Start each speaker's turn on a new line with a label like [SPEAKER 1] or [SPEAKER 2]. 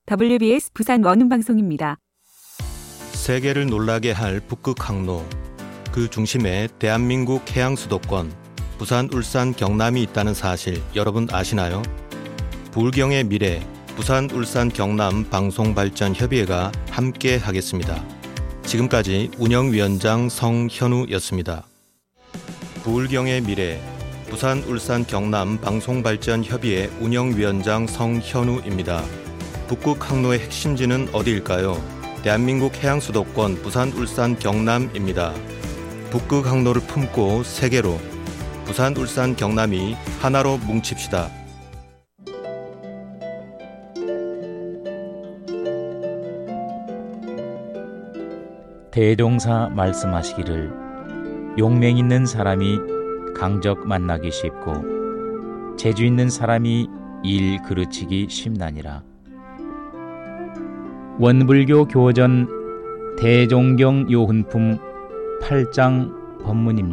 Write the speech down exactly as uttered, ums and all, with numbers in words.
[SPEAKER 1] 더블유비에스 부산 원음방송입니다.
[SPEAKER 2] 세계를 놀라게 할 북극 항로, 그 중심에 대한민국 해양 수도권 부산, 울산, 경남이 있다는 사실 여러분 아시나요? 부울경의 미래 부산, 울산, 경남 방송발전협의회가 함께 하겠습니다. 지금까지 운영위원장 성현우였습니다. 부울경의 미래 부산, 울산, 경남 방송발전협의회 운영위원장 성현우입니다. 북극 항로의 핵심지는 어디일까요? 대한민국 해양 수도권 부산, 울산, 경남입니다. 북극 항로를 품고 세계로 부산, 울산, 경남이 하나로 뭉칩시다.
[SPEAKER 3] 대종사 말씀하시기를 용맹 있는 사람이 강적 만나기 쉽고 재주 있는 사람이 일 그르치기 쉽나니라. 원불교 교전 대종경 요훈품 팔 장 법문입니다.